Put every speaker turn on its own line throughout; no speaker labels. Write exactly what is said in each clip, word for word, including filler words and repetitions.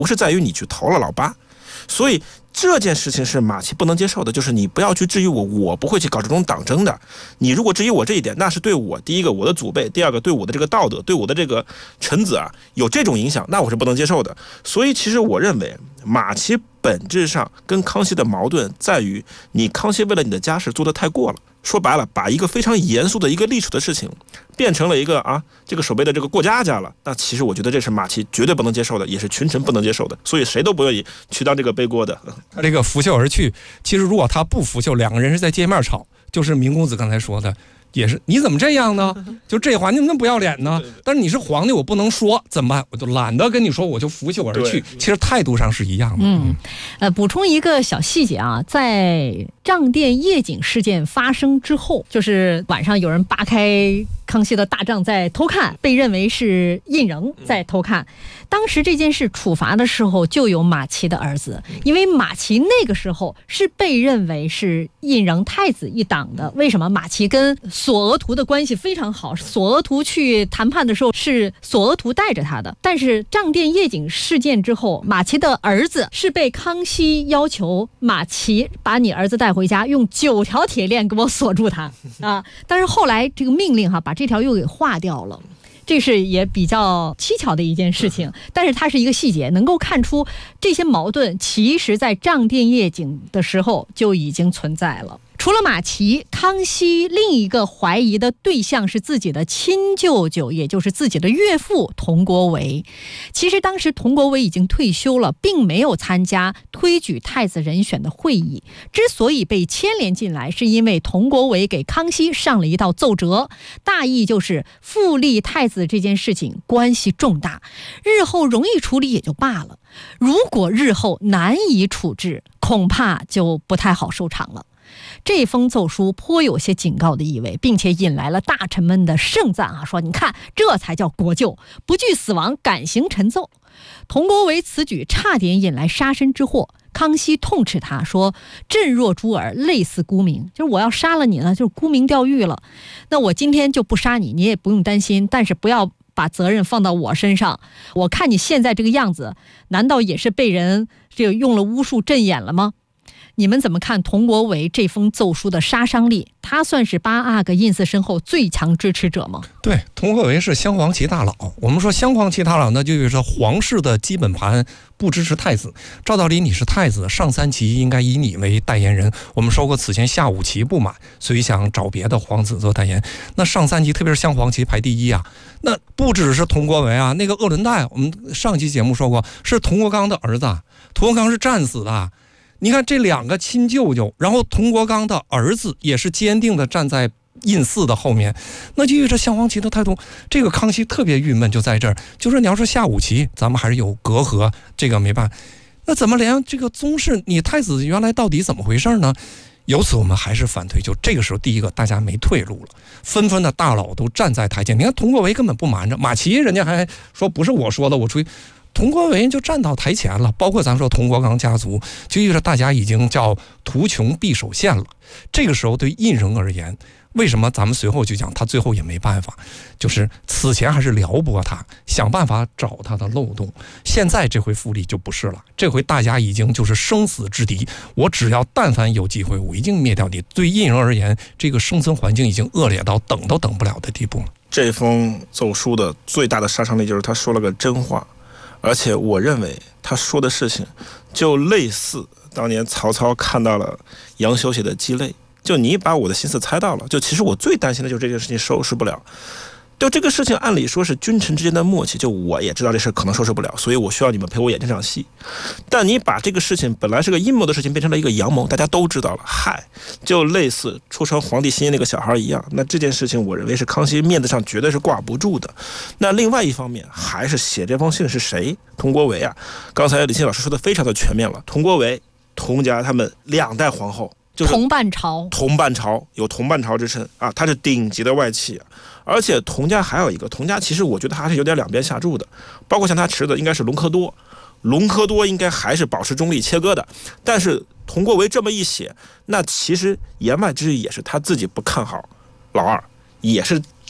不是在于你去投了老八。所以这件事情是马齐不能接受的，就是你不要去质疑我，我不会去搞这种党争的。你如果质疑我这一点，那是对我第一个我的祖辈，第二个对我的这个道德，对我的这个臣子啊有这种影响，那我是不能接受的。所以其实我认为马齐本质上跟康熙的矛盾在于，你康熙为了你的家事做得太过了。说白了，把一个非常严肃的一个历史的事情变成了一个啊这个守备的这个过家家了，那其实我觉得这是马齐绝对不能接受的，也是群臣不能接受的，所以谁都不愿意去当这个背锅的。
他这个拂袖而去，其实如果他不拂袖，两个人是在街面吵，就是明公子刚才说的，也是你怎么这样呢？就这话你怎么不要脸呢？但是你是皇帝，我不能说，怎么办？我就懒得跟你说，我就拂袖而去。其实态度上是一样的。
嗯，呃，补充一个小细节啊，在账殿夜景事件发生之后，就是晚上有人扒开康熙的大帐在偷看，被认为是胤禛在偷看。当时这件事处罚的时候，就有马齐的儿子，因为马齐那个时候是被认为是胤禛太子一党的。为什么？马齐跟索额图的关系非常好，索额图去谈判的时候是索额图带着他的。但是账殿夜景事件之后，马齐的儿子是被康熙要求马齐把你儿子带回家，用九条铁链给我锁住他啊！但是后来这个命令哈，把这条又给划掉了。这是也比较蹊跷的一件事情，但是它是一个细节，能够看出这些矛盾其实在账殿夜景的时候就已经存在了。除了马齐，康熙另一个怀疑的对象是自己的亲舅舅，也就是自己的岳父佟国维。其实当时佟国维已经退休了，并没有参加推举太子人选的会议。之所以被牵连进来，是因为佟国维给康熙上了一道奏折，大意就是复立太子这件事情关系重大，日后容易处理也就罢了，如果日后难以处置，恐怕就不太好收场了。这封奏书颇有些警告的意味，并且引来了大臣们的盛赞啊，说你看这才叫国舅，不惧死亡，敢行臣奏。佟国维此举差点引来杀身之祸，康熙痛斥他说：“朕若诛尔，类似沽名，就是我要杀了你呢，就是沽名钓誉了。那我今天就不杀你，你也不用担心，但是不要把责任放到我身上。我看你现在这个样子，难道也是被人这个用了巫术镇眼了吗？”你们怎么看佟国维这封奏书的杀伤力？他算是八阿哥印嗣身后最强支持者吗？
对，佟国维是镶黄旗大佬。我们说镶黄旗大佬，那就是说皇室的基本盘不支持太子。照道理你是太子，上三旗应该以你为代言人。我们说过此前下五旗不满，所以想找别的皇子做代言。那上三旗特别是镶黄旗排第一啊。那不只是佟国维啊，那个鄂伦岱，我们上期节目说过，是佟国刚的儿子，佟国刚是战死的。你看这两个亲舅舅，然后佟国刚的儿子也是坚定的站在胤祀的后面，那就有着镶黄旗的态度。这个康熙特别郁闷就在这儿，就是你要说下五旗，咱们还是有隔阂，这个没办法。那怎么连这个宗室，你太子原来到底怎么回事呢？由此我们还是反推，就这个时候，第一个大家没退路了，纷纷的大佬都站在台前。你看佟国维根本不瞒着，马齐人家还说不是我说的，我出去。佟国维就站到台前了，包括咱说佟国刚家族，就意味着大家已经叫图穷匕首现了。这个时候对胤禛而言，为什么咱们随后就讲他最后也没办法，就是此前还是撩拨他，想办法找他的漏洞。现在这回复立就不是了，这回大家已经就是生死之敌，我只要但凡有机会，我一定灭掉你。对胤禛而言，这个生存环境已经恶劣到等都等不了的地步了。
这封奏书的最大的杀伤力就是他说了个真话。而且我认为他说的事情就类似当年曹操看到了杨修写的鸡肋，就你把我的心思猜到了，就其实我最担心的就是这件事情收拾不了。就这个事情按理说是君臣之间的默契，就我也知道这事可能收拾不了，所以我需要你们陪我演这场戏。但你把这个事情本来是个阴谋的事情变成了一个阳谋，大家都知道了，嗨，就类似出成皇帝心意那个小孩一样。那这件事情我认为是康熙面子上绝对是挂不住的。那另外一方面还是写这封信是谁？佟国维啊，刚才李沁老师说的非常的全面了。佟国维、佟家他们两代皇后，就是
同伴朝，
同伴朝有同伴朝之称啊，他是顶级的外戚啊。而且佟家还有一个，佟家其实我觉得还是有点两边下注的，包括像他持的应该是隆科多，隆科多应该还是保持中立切割的，但是佟国维这么一写，那其实言外之意也是他自己不看好老二，也是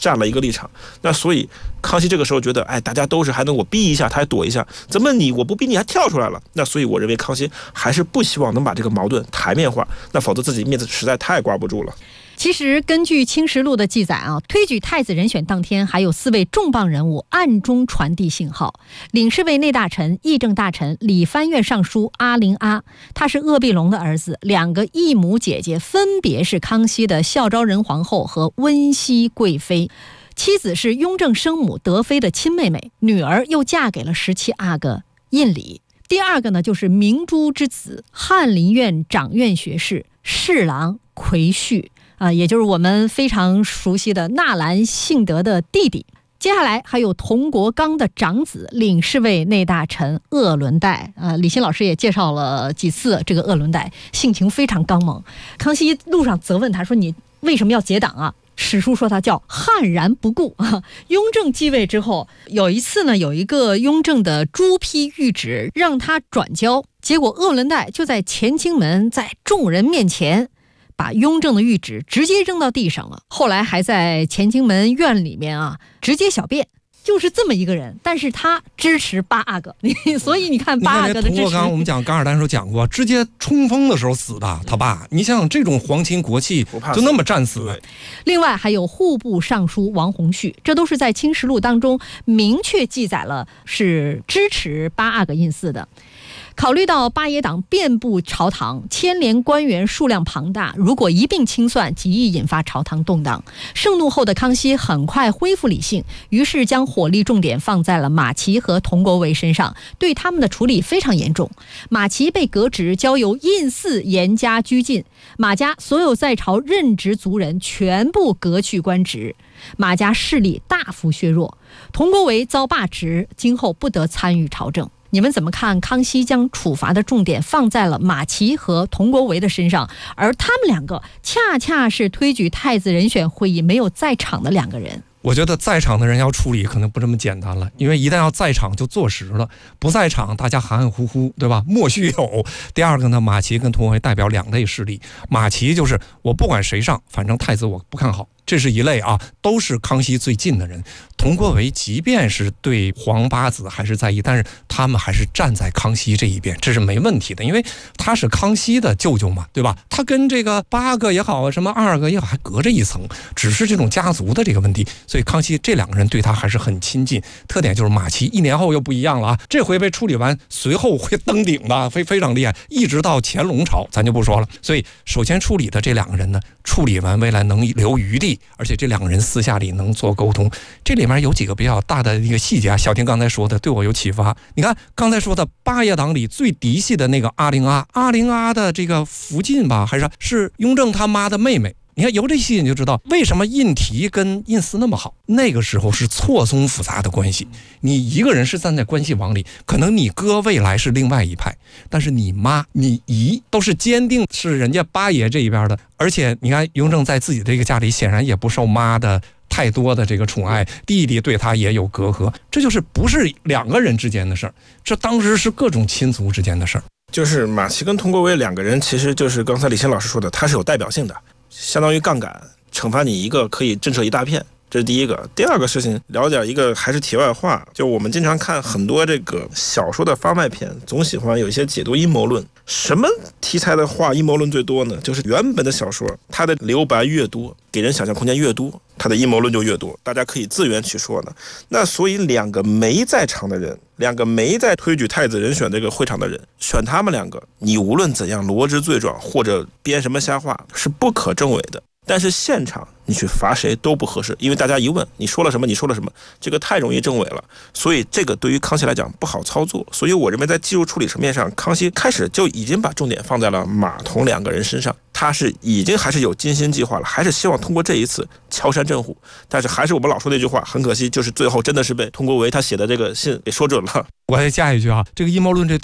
站了一个立场。那所以康熙这个时候觉得，哎，大家都是还能我逼一下，他还躲一下，怎么你我不逼你还跳出来了？那所以我认为康熙还是不希望能把这个矛盾台面化，那否则自己面子实在太挂不住了。
其实根据《清实录》的记载啊，推举太子人选当天，还有四位重磅人物暗中传递信号。领侍卫内大臣、议政大臣理藩院尚书阿灵阿，他是鄂必龙的儿子，两个异母姐姐分别是康熙的孝昭仁皇后和温熹贵妃。妻子是雍正生母德妃的亲妹妹，女儿又嫁给了十七阿哥胤礼。第二个呢，就是明珠之子翰林院掌院学士侍郎魁婿啊、呃，也就是我们非常熟悉的纳兰性德的弟弟。接下来还有佟国刚的长子领侍卫内大臣鄂伦岱啊、呃，李欣老师也介绍了几次这个鄂伦岱，性情非常刚猛。康熙路上责问他说：“你为什么要结党啊？”史书说他叫悍然不顾啊。雍正继位之后，有一次呢，有一个雍正的朱批谕旨让他转交，结果鄂伦岱就在乾清门在众人面前把雍正的谕旨直接扔到地上了。后来还在乾清门院里面啊直接小便。就是这么一个人，但是他支持八阿哥，所以你看八阿哥的支持。
佟国刚我们讲噶尔丹时候讲过，直接冲锋的时候死的他爸。你想想这种皇亲国戚就那么战死。
另外还有户部尚书王弘绪，这都是在《清实录》当中明确记载了是支持八阿哥胤祀的。考虑到八爷党遍布朝堂，牵连官员数量庞大，如果一并清算，极易引发朝堂动荡。盛怒后的康熙很快恢复理性，于是将火力重点放在了马齐和佟国维身上，对他们的处理非常严重。马齐被革职，交由胤祀严加拘禁，马家所有在朝任职族人全部革去官职，马家势力大幅削弱。佟国维遭罢职，今后不得参与朝政。你们怎么看康熙将处罚的重点放在了马齐和佟国维的身上，而他们两个恰恰是推举太子人选会议没有在场的两个人？
我觉得在场的人要处理可能不这么简单了，因为一旦要在场就坐实了，不在场大家含含糊糊，对吧？莫须有。第二个呢，马齐跟佟国维代表两类势力，马齐就是我不管谁上，反正太子我不看好，这是一类啊，都是康熙最近的人。佟国维即便是对皇八子还是在意，但是他们还是站在康熙这一边，这是没问题的，因为他是康熙的舅舅嘛，对吧？他跟这个八个也好，什么二个也好，还隔着一层，只是这种家族的这个问题。所以康熙这两个人对他还是很亲近，特点就是马齐一年后又不一样了啊，这回被处理完，随后会登顶的，非非常厉害，一直到乾隆朝咱就不说了。所以首先处理的这两个人呢，处理完未来能留余地，而且这两个人私下里能做沟通。这里面有几个比较大的一个细节啊，小婷刚才说的对我有启发。你看刚才说的八爷党里最嫡系的那个阿灵阿，阿灵阿的这个福晋吧，还是是雍正他妈的妹妹。你看由这细节你就知道为什么胤禔跟胤祀那么好，那个时候是错综复杂的关系。你一个人是站在关系网里，可能你哥未来是另外一派，但是你妈你姨都是坚定是人家八爷这一边的。而且你看雍正在自己这个家里显然也不受妈的太多的这个宠爱，弟弟对他也有隔阂，这就是不是两个人之间的事儿，这当时是各种亲族之间的事儿。
就是马齐跟佟国维两个人，其实就是刚才李欣老师说的，他是有代表性的，相当于杠杆，惩罚你一个可以震慑一大片，这是第一个。第二个事情聊点一个还是题外话，就我们经常看很多这个小说的番外篇，总喜欢有一些解读阴谋论。什么题材的话阴谋论最多呢？就是原本的小说它的留白越多，给人想象空间越多，它的阴谋论就越多，大家可以自圆其说呢。那所以两个没在场的人，两个没在推举太子人选这个会场的人，选他们两个，你无论怎样罗织罪状或者编什么瞎话是不可证伪的。但是现场你去罚谁都不合适，因为大家一问你说了什么，你说了什么，这个太容易证伪了。所以这个对于康熙来讲不好操作。所以我认为在技术处理层面上，康熙开始就已经把重点放在了马佟两个人身上，他是已经还是有精心计划了，还是希望通过这一次敲山震虎。但是还是我们老说那句话，很可惜，就是最后真的是被佟国维他写的这个信给说准了。
我再加一句啊，这个阴谋论这对啊，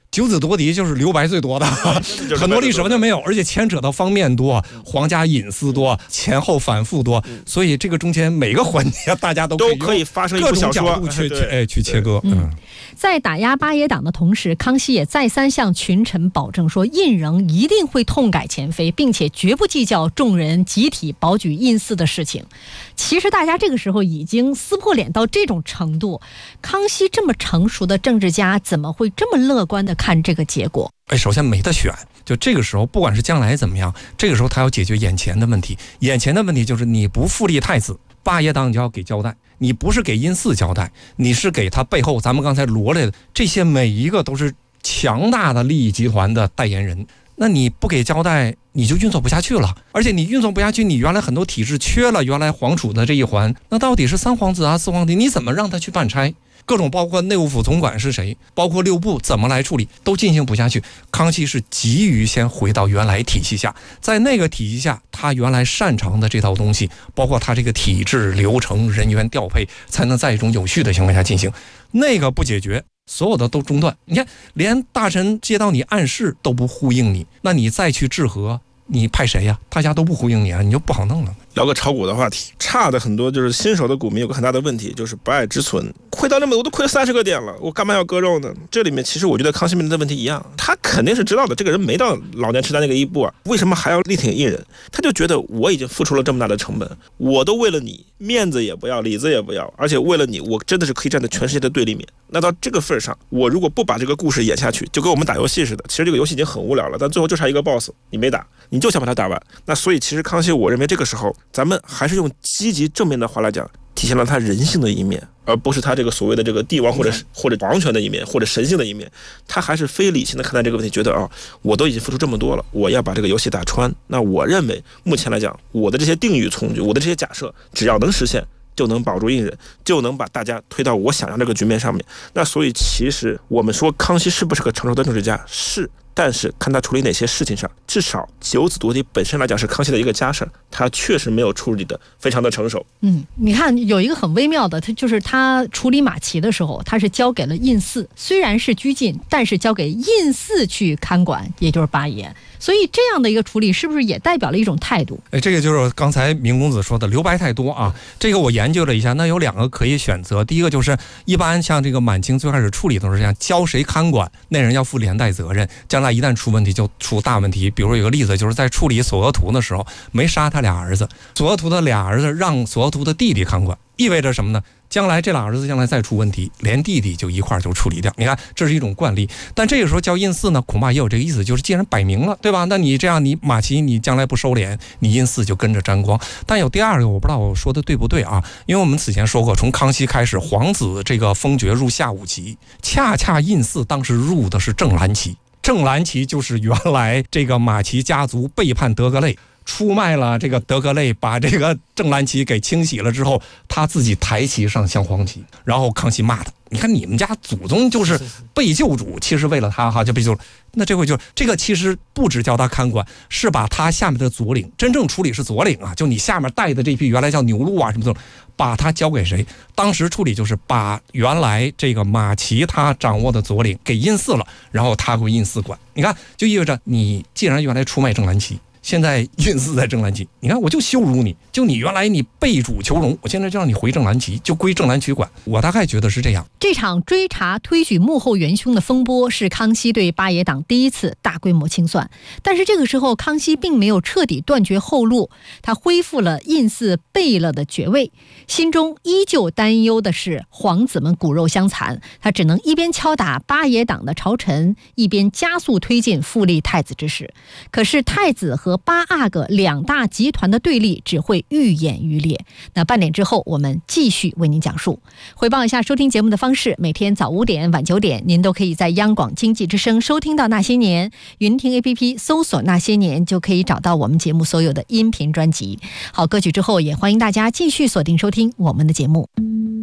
九子夺嫡就是留白最多的，很多历史完全没有，而且牵扯到方面多，皇家隐私多，前后反复多，所以这个中间每个环节大家都
都可以发生一部小说，
各种角度去去哎去切割。
嗯，在打压八爷党的同时，康熙也再三向群臣保证说，胤禛一定会痛改前非，并且绝不计较众人集体保举胤祀的事情。其实大家这个时候已经撕破脸到这种程度，康熙这么成熟的政治家，怎么会这么乐观的看这个结果？
哎，首先没得选，就这个时候，不管是将来怎么样，这个时候他要解决眼前的问题。眼前的问题就是你不复立太子，八爷党你就要给交代。你不是给胤祀交代，你是给他背后咱们刚才罗列的这些每一个都是强大的利益集团的代言人。那你不给交代，你就运作不下去了。而且你运作不下去，你原来很多体制缺了原来皇储的这一环，那到底是三皇子啊四皇子，你怎么让他去办差？各种包括内务府总管是谁，包括六部怎么来处理，都进行不下去。康熙是急于先回到原来体系下，在那个体系下，他原来擅长的这套东西，包括他这个体制流程人员调配，才能在一种有序的情况下进行。那个不解决，所有的都中断。你看，连大臣接到你暗示都不呼应你，那你再去治和，你派谁呀？大家都不呼应你啊，你就不好弄了。
聊个炒股的话题，差的很多就是新手的股民有个很大的问题，就是不爱止损，亏到那么多，我都亏了三十个点了，我干嘛要割肉呢？这里面其实我觉得康熙面临的问题一样，他肯定是知道的，这个人没到老年痴呆那个一步啊，为什么还要力挺胤禛？他就觉得我已经付出了这么大的成本，我都为了你面子也不要，里子也不要，而且为了你，我真的是可以站在全世界的对立面。那到这个份上，我如果不把这个故事演下去，就跟我们打游戏似的，其实这个游戏已经很无聊了，但最后就差一个 boss， 你没打，你就想把它打完。那所以其实康熙，我认为这个时候咱们还是用积极正面的话来讲，体现了他人性的一面，而不是他这个所谓的这个帝王或者或者皇权的一面，或者神性的一面。他还是非理性的看待这个问题，觉得啊、哦，我都已经付出这么多了，我要把这个游戏打穿。那我认为目前来讲，我的这些定语从句，我的这些假设，只要能实现，就能保住胤禛，就能把大家推到我想要这个局面上面。那所以其实我们说康熙是不是个成熟的政治家？是。但是看他处理哪些事情上，至少九子夺嫡本身来讲是康熙的一个家事，他确实没有处理的非常的成熟。
嗯，你看有一个很微妙的，他就是他处理马齐的时候，他是交给了胤祀，虽然是拘禁，但是交给胤祀去看管，也就是八爷。所以这样的一个处理，是不是也代表了一种态度？
哎，这个就是刚才明公子说的留白太多啊。这个我研究了一下，那有两个可以选择。第一个就是一般像这个满清最开始处理都是这样，交谁看管，那人要负连带责任，将来一旦出问题就出大问题。比如有个例子，就是在处理索额图的时候，没杀他俩儿子，索额图的俩儿子让索额图的弟弟看管，意味着什么呢？将来这俩儿子将来再出问题，连弟弟就一块就处理掉。你看，这是一种惯例。但这个时候交胤祀呢，恐怕也有这个意思，就是既然摆明了，对吧？那你这样，你马齐你将来不收敛，你胤祀就跟着沾光。但有第二个，我不知道我说的对不对啊？因为我们此前说过，从康熙开始，皇子这个封爵入下五旗，恰恰胤祀当时入的是正蓝旗。正蓝旗就是原来这个马齐家族背叛德格类，出卖了这个德格类，把这个正蓝旗给清洗了之后，他自己抬旗上镶黄旗，然后康熙骂他，你看你们家祖宗就是被救主，其实为了他哈就被救了。那这回就这个其实不只叫他看管，是把他下面的左领，真正处理是左领啊，就你下面带的这批原来叫牛鹿啊什么的，把他交给谁？当时处理就是把原来这个马齐他掌握的左领给胤祀了，然后他归胤祀管。你看，就意味着你既然原来出卖正蓝旗，现在胤祀在正蓝旗，你看我就羞辱你，就你原来你背主求荣，我现在就让你回正蓝旗，就归正蓝旗管。我大概觉得是这样。
这场追查推举幕后元凶的风波是康熙对八爷党第一次大规模清算，但是这个时候康熙并没有彻底断绝后路，他恢复了胤祀背了的爵位，心中依旧担忧的是皇子们骨肉相残，他只能一边敲打八爷党的朝臣，一边加速推进复立太子之事。可是太子和八阿哥两大集团的对立只会愈演愈烈。那半点之后我们继续为您讲述。回报一下收听节目的方式，每天早五点晚九点您都可以在央广经济之声收听到那些年，云听 A P P 搜索那些年就可以找到我们节目所有的音频专辑。好，歌曲之后也欢迎大家继续锁定收听我们的节目。